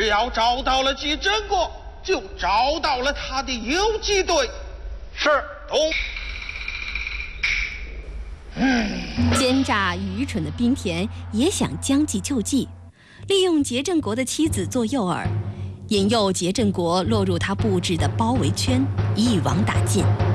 要找到了季真国，就找到了他的游击队。 是， 同。 奸诈愚蠢的滨田也想将计就计，利用结正国的妻子做诱饵，引诱结正国落入他布置的包围圈，一网打尽。